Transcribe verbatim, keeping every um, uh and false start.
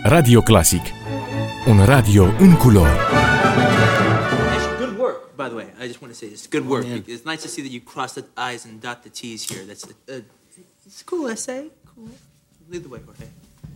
Radio Classic. Un radio în culori. Good work, by the way. I just want to say this. Good work. Yeah. It's nice to see that you cross the I's and dot the T's here. That's a, a it's a cool essay. Cool. Lead the way, Jorge.